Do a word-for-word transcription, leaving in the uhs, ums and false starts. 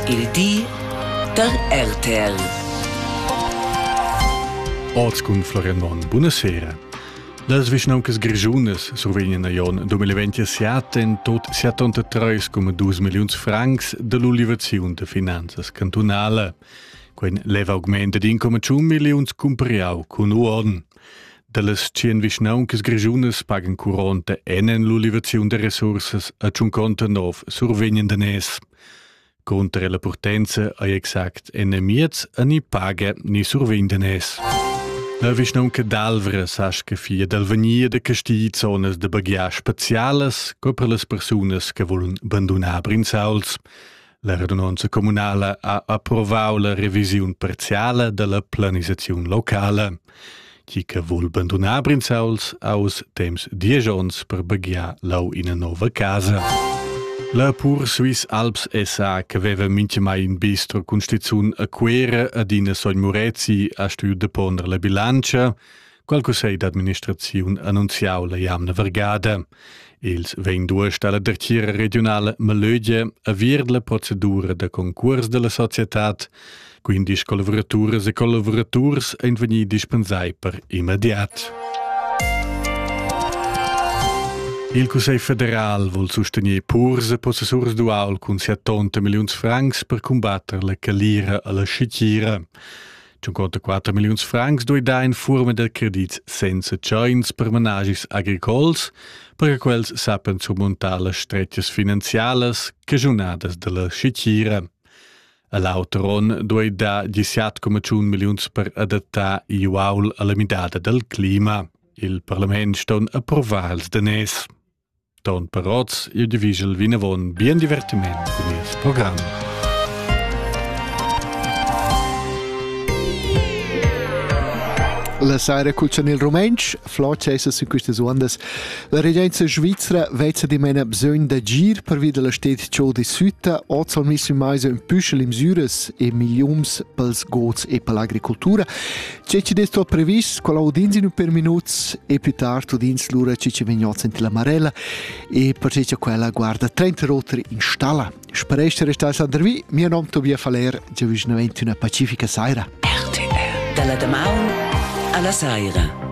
Il di der R T L. Oz con Florian Mon, buonasera. Las vischnauncas grigiunas survegnan a Jon duemilaventisette en tot settantatré komma due milions francs de l'ulivaziun de finanzas cantonala. Quen leva augmenta di uno komma cinque milions compriau con uon. De las cien vischnauncas grigiunas pagan quaranta enen l'ulivaziun de resources a cinquantanove survegnan danes. Contra la portenza ai exact enemiets a ni paga ni survendanes. La vischnaunca d'alvra sasca fia d'alvania de castigli zonas de baghia spazialas co per las persunas che volen abandonar Brinsauls. La radunanza comunala ha approvau la revisiun parziala de la planizaziun locala. Chi che vol abandonar Brinsauls aus temps diez ons per baghia lau in a nova casa. La Pur Swiss Alps S A che aveva mince mai in bistro constituzione a quera ad ina Sogn Murezi a studio de pondere la bilancia, qualco sei d'administrazione annunziau la jamna vergada. Ils vein due stalla dertiera regionale Malögia a vier la procedura de concurs de la societat, quindi collaboratures e collaboraturs ein veni dispensai per immediat. Il Consiglio federal vuol sostenere purs e possessors dual con settanta milions francs per combattere la calira e la scitira. cinquantaquattro milions francs doi da in forma de credits senza joins per menagis agricols, perché quels sappen surmontare le stretches finanzialas cagionades de la scitira. A l'autoron doi da diciassette komma cinque milions per adattare i uaul alla midada del clima. Il Parlament ston approvals danes. Don Paroz, io divisel vinavon bien divertiment con il programma. La saira cuccia nel Romensch, floccia essa su queste ondas. La regenza svizzera vezza di mena bisogno da gir per via della state ciò di Sütta, ozzal missi mais un püschel im Süres e miliums pels gods e per l'agricoltura. C'è ci desto previs, qual audins in un per minuts e più tardi audins l'ura ci ci vignoz in la Marella e per c'è quella guarda trenta rotri in stalla. Spereste restar s'andrevi, mio nome Tobia Faler, già visnaventi una pacifica saira. R T L. Dalla Damaun alla Saira.